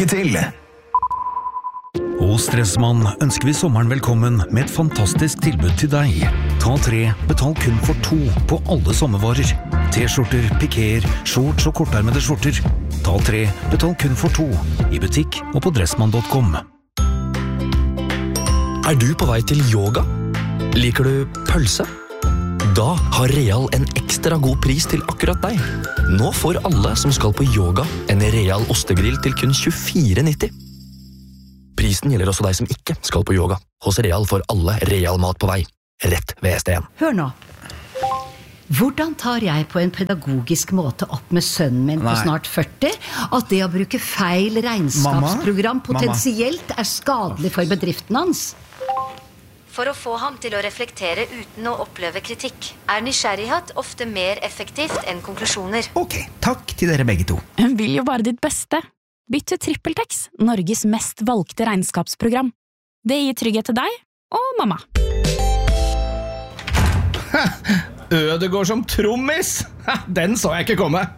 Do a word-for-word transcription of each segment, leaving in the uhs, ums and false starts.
til. Hos Dressmann ønsker vi sommeren velkommen med et fantastisk tilbud til deg. Ta tre, betal kun for to på alle sommervarer. T-skjorter, pikéer, shorts og kortarmede skjorter. Ta tre, betal kun for to. I butikk og på dressmann punktum com. Er du på vei til yoga? Liker du pølse? Da har Real en ekstra god pris til akkurat deg. Nå får alle som skal på yoga en Real ostegrill til kun tjuefire nitti. Prisen gjelder også deg som ikke skal på yoga. Hos Real får alle Real mat på vei. Rett ved S T en. Hør nå. Hvordan tar jeg på en pedagogisk måte opp med sønnen min på Nei. snart førti at det å bruke feil regnskapsprogram Mamma? potensielt er skadelig for bedriften hans? For å få ham til å reflektere uten å oppleve kritikk, er nysgjerrighet ofte mer effektivt enn konklusjoner. Ok, takk til dere begge to. Hun vil jo bare ditt beste. Bytt til TrippelTex, Norges mest valgte regnskapsprogram. Det gir trygghet til deg og mamma. Ødegård som trommis! Den så jeg ikke komme.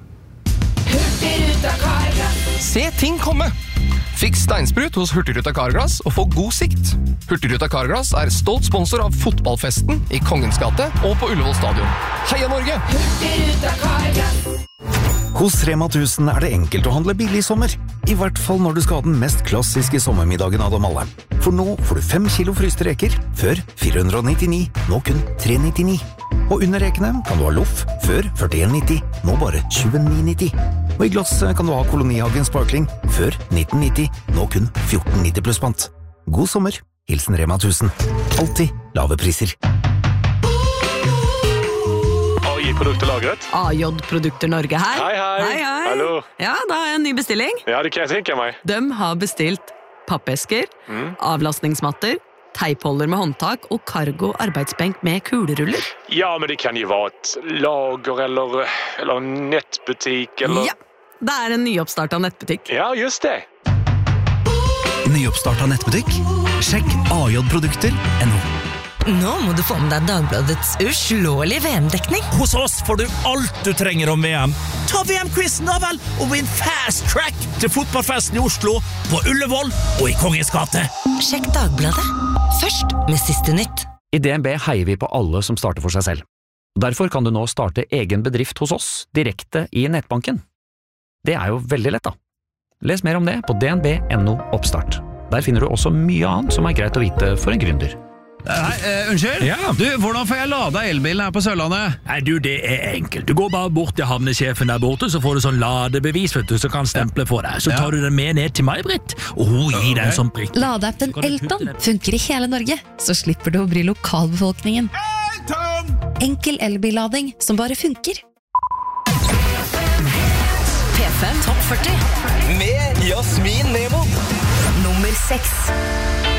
Se ting komme! Fiks steinsprut hos Hurtigruta Carglass og få god sikt. Hurtigruta Carglass er stolt sponsor av fotballfesten i Kongens gate og på Ullevål stadion. Heia Norge! Hos Rema tusen er det enkelt å handle billig i sommer. I hvert fall når du skal ha den mest klassiske sommermiddagen av dem alle. For nå får du fem kilo fryste reker, før fire hundre nittini, nå kun tre nittini. Og under rekene kan du ha loff, før førtien nitti, nå bare tjueni nitti. Og i glass kan du ha Kolonihagen Sparkling, før nitten nitti, nå kun fjorten nitti pluss pant. God sommer, hilsen Rema tusen. Alltid lave priser. A I-produkter lagret. A J-produkter Norge her. Hei, hei. Hei, hei. Hallo. Ja, da har jeg en ny bestilling. Ja, det kan jeg tenke meg. De har bestilt pappesker, Mm. avlastningsmatter, teipholder med håndtak og cargo arbeidsbenk med kuleruller. Ja, men det kan jo være et lager eller, eller en nettbutikk eller... Ja, det er en nyoppstartet nettbutikk. Ja, just det. Nyoppstartet nettbutikk? Sjekk A J-produkter punktum no. Nå må du få med deg Dagbladets uslåelige V M-dekning. Hos oss får du alt du trenger om V M. Ta V M-quizen da vel, og vinn fast track til fotballfesten i Oslo, på Ullevål og i Kongens gate. Sjekk Dagbladet. Først med siste nytt. I D N B heier vi på alle som starter for seg selv. Derfor kan du nå starte egen bedrift hos oss, direkte i nettbanken. Det er jo veldig lett da. Les mer om det på d n b punktum no oppstart. Der finner du også mye annet som er greit å vite for en gründer. Hei, uh, unnskyld? Ja. Du, hvordan får jeg lada elbilen her på Sørlandet? Nei, du, det er enkelt. Du går bare bort til havnesjefen der borte, så får du sånn ladebevis, vet du, så kan stemple for deg. Så tar du den med ned til meg, Britt, og hun gir deg en sånn prikk. Ladeappen Elton funker i hele Norge, så slipper du å bry lokalbefolkningen. Elton! Enkel elbillading som bare funker. P fem Topp førti. Med Jasmin Nemo. Nummer seks.